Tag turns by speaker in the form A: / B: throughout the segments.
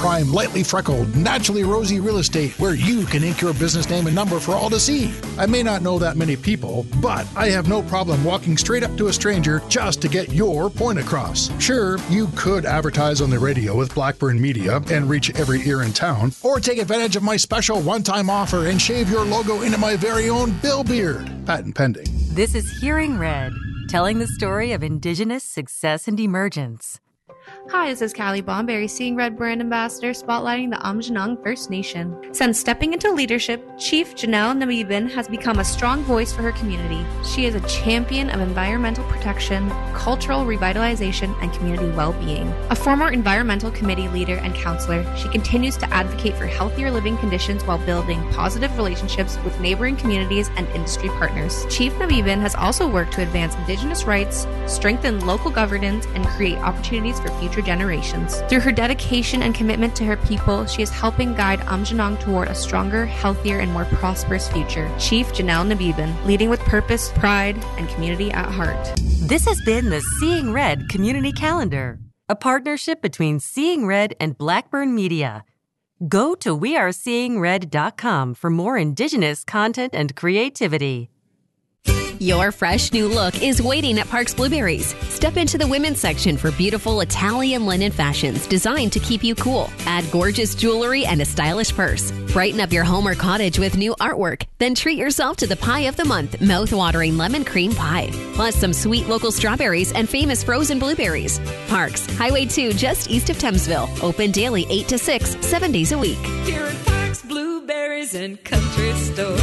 A: prime, lightly freckled, naturally rosy real estate where you can ink your business name and number for all to see. I may not know that many people, but I have no problem walking straight up to a stranger just to get your point across. Sure, you could advertise on the radio with Blackburn Media and reach every ear in town, or take advantage of my special one-time offer and shave your logo into my very own Bill Beard. Patent pending.
B: This is Hearing Red, telling the story of Indigenous success and emergence.
C: Hi, this is Callie Bomberry, Seeing Red brand ambassador, spotlighting the Aamjiwnaang First Nation. Since stepping into leadership, Chief Janelle Namibin has become a strong voice for her community. She is a champion of environmental protection, cultural revitalization, and community well-being. A former environmental committee leader and counselor, she continues to advocate for healthier living conditions while building positive relationships with neighboring communities and industry partners. Chief Namibin has also worked to advance Indigenous rights, strengthen local governance, and create opportunities for future generations. Through her dedication and commitment to her people, she is helping guide Aamjiwnaang toward a stronger, healthier, and more prosperous future. Chief Janelle Namibin, leading with purpose, pride, and community at heart.
B: This has been the Seeing Red Community Calendar, a partnership between Seeing Red and Blackburn Media. Go to weareseeingred.com for more Indigenous content and creativity.
D: Your fresh new look is waiting at Parks Blueberries. Step into the women's section for beautiful Italian linen fashions designed to keep you cool. Add gorgeous jewelry and a stylish purse. Brighten up your home or cottage with new artwork. Then treat yourself to the pie of the month, mouth-watering lemon cream pie. Plus some sweet local strawberries and famous frozen blueberries. Parks, Highway 2 just east of Thamesville. Open daily 8 to 6, 7 days a week.
E: Here at Parks Blueberries and Country Store.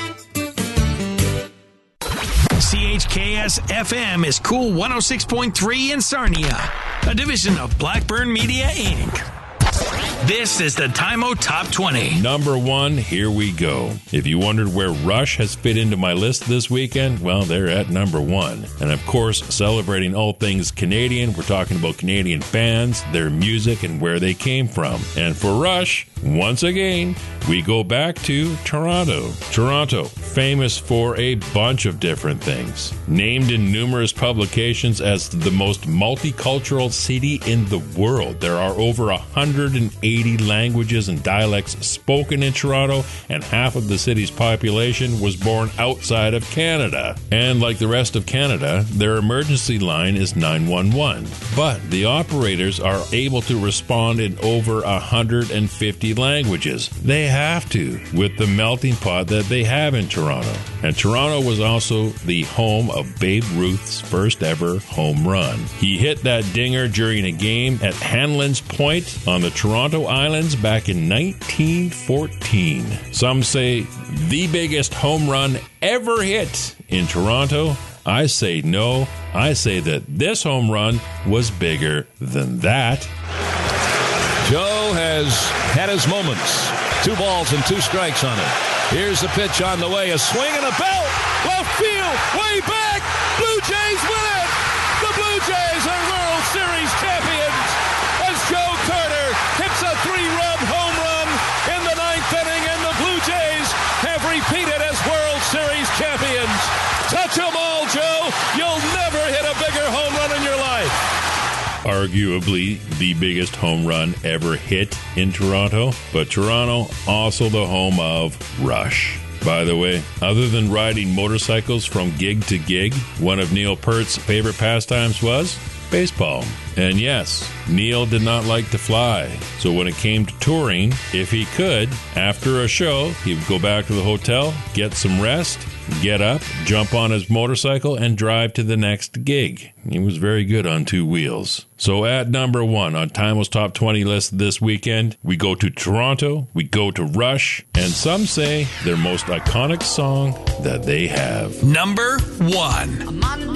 F: CHKS FM is Cool 106.3 in Sarnia, a division of Blackburn Media, Inc. This is the Time-O Top 20.
G: Number 1, here we go. If you wondered where Rush has fit into my list this weekend, well, they're at number 1. And of course, celebrating all things Canadian, we're talking about Canadian bands, their music, and where they came from. And for Rush, once again, we go back to Toronto. Toronto, famous for a bunch of different things. Named in numerous publications as the most multicultural city in the world. There are over 180 languages and dialects spoken in Toronto, and half of the city's population was born outside of Canada. And like the rest of Canada, their emergency line is 911. But the operators are able to respond in over 150 languages. They have to, with the melting pot that they have in Toronto. And Toronto was also the home of Babe Ruth's first ever home run. He hit that dinger during a game at Hanlan's Point on the Toronto Islands back in 1914. Some say the biggest home run ever hit in Toronto. I say no. I say that this home run was bigger than that.
H: Joe has had his moments. 2 balls and 2 strikes on it. Here's the pitch on the way. A swing and a belt. Left field. Way back. Blue Jays win it. The Blue Jays are World Series champions as Joe Carter hits a 3-run home run in the 9th inning, and the Blue Jays have repeated as World Series champions. Touch 'em all, Joe. You'll never hit a bigger home run in your life.
G: Arguably the biggest home run ever hit in Toronto, but Toronto also the home of Rush. By the way, other than riding motorcycles from gig to gig, one of Neil Peart's favorite pastimes was baseball. And yes, Neil did not like to fly. So when it came to touring, if he could, after a show, he would go back to the hotel, get some rest, get up, jump on his motorcycle, and drive to the next gig. He was very good on 2 wheels. So at number 1 on Time-O's Top 20 list this weekend, we go to Toronto, we go to Rush, and some say their most iconic song that they have.
F: Number 1.